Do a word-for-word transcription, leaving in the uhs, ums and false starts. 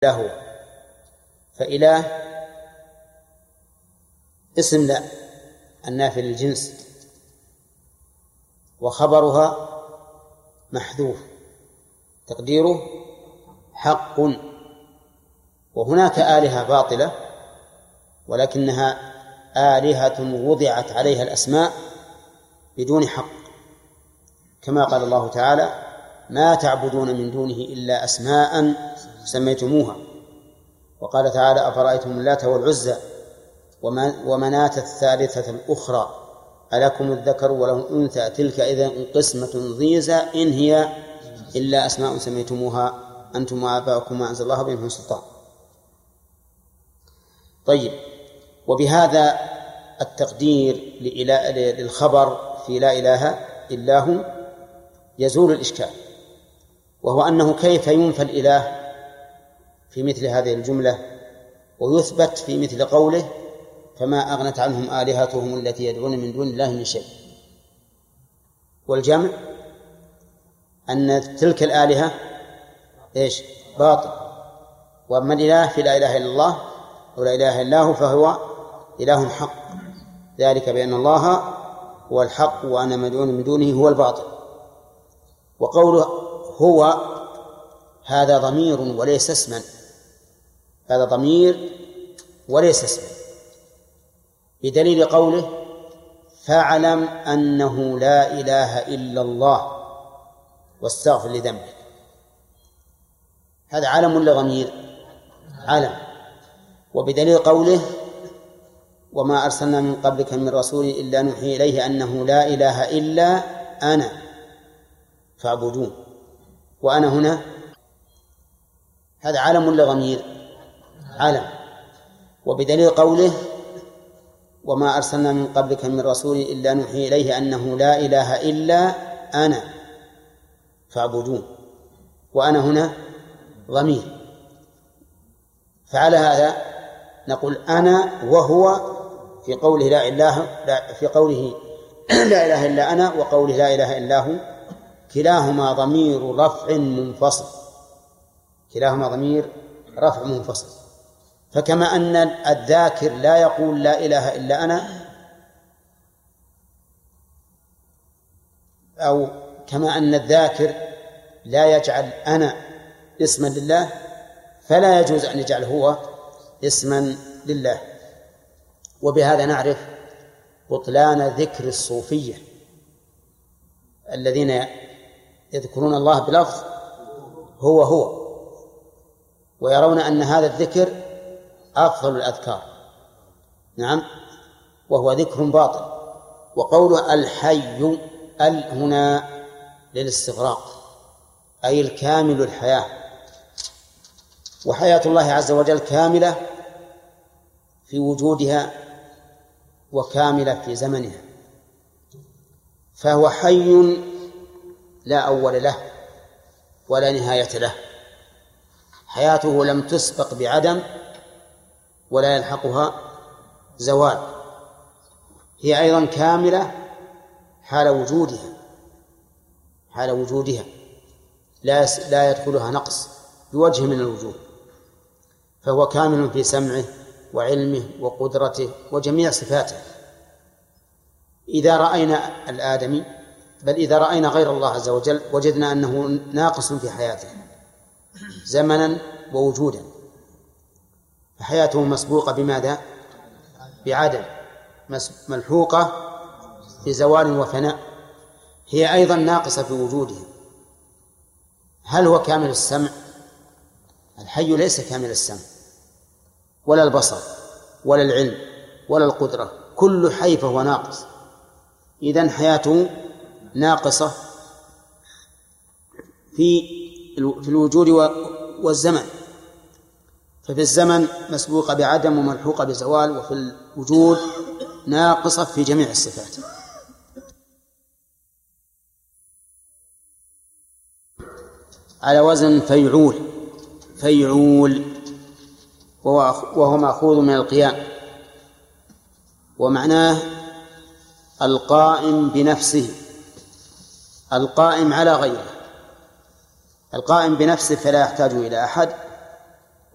له. فإله اسم لا النافي للجنس، وخبرها محذوف تقديره حق. وهناك آلهة باطلة ولكنها آلهة وضعت عليها الأسماء بدون حق، كما قال الله تعالى: ما تعبدون من دونه إلا أسماء سميتموها. وقال تعالى: أفرأيتم اللات والعزى ومناة الثالثة الأخرى ألكم الذكر وله الأنثى تلك إذن قسمة ضيزى إن هي إلا أسماء سميتموها أنتم وآباؤكم ما أنزل الله بهم من سلطان. طيب، وبهذا التقدير للخبر في لا إله إلا هو يزول الإشكال، وهو أنه كيف ينفى الإله في مثل هذه الجملة ويثبت في مثل قوله: فما أغنت عنهم آلهتهم التي يدعون من دون الله من شيء. والجمع أن تلك الآلهة إيش؟ باطل، وأما الإله في لا إله إلا الله ولا إله إلا هو فهو إله حق، ذلك بأن الله هو الحق وأنا مدعون من دونه هو الباطل. وقوله هو هذا ضمير وليس اسما، هذا ضمير وليس اسما، بدليل قوله: فاعلم أنه لا إله إلا الله واستغفر لذنبك. هذا علم ولا ضمير؟ علم. وبدليل قوله: وما أرسلنا من قبلك من رسول إلا نوحي إليه أنه لا إله إلا أنا فاعبدون. وأنا هنا هذا علم ولا ضمير؟ علم. وبدليل قوله: وما أرسلنا من قبلك من رسول إلا نوحي إليه أنه لا إله إلا أنا فاعبدون. وأنا هنا ضمير. فعلى هذا نقول أنا وهو في قوله لا إله لا في قوله لا إله إلا أنا وقوله لا إله إلا هو كلاهما ضمير رفع منفصل، كلاهما ضمير رفع منفصل. فكما أن الذاكر لا يقول لا إله إلا أنا، أو كما أن الذاكر لا يجعل أنا اسما لله، فلا يجوز أن يجعل هو اسما لله. وبهذا نعرف بطلان ذكر الصوفية الذين يذكرون الله بلفظ هو هو، ويرون أن هذا الذكر أفضل الأذكار. نعم، وهو ذكر باطل. وقوله الحي ال هنا للاستغراق، أي الكامل الحياة، وحياة الله عز وجل كاملة في وجودها وكاملة في زمنها، فهو حي لا أول له ولا نهاية له، حياته لم تسبق بعدم ولا يلحقها زوال، هي أيضا كاملة حال وجودها حال وجودها لا لا يدخلها نقص بوجه من الوجوه، فهو كامل في سمعه وعلمه وقدرته وجميع صفاته. إذا رأينا الآدمي بل إذا رأينا غير الله عز وجل وجدنا أنه ناقص في حياته زمنا ووجودا، فحياته مسبوقة بماذا؟ بعدم، ملحوقة بزوال وفناء، هي أيضا ناقصة في وجودها. هل هو كامل السمع؟ الحي ليس كامل السمع ولا البصر ولا العلم ولا القدرة، كل حي فهو ناقص. إذن حياته ناقصة في في الوجود والزمن، ففي الزمن مسبوقة بعدم وملحوقة بزوال، وفي الوجود ناقصة في جميع الصفات. على وزن فيعول، فيعول وهو مأخوذ من القيام، ومعناه القائم بنفسه، القائم على غيره، القائم بنفسه فلا يحتاج إلى أحد،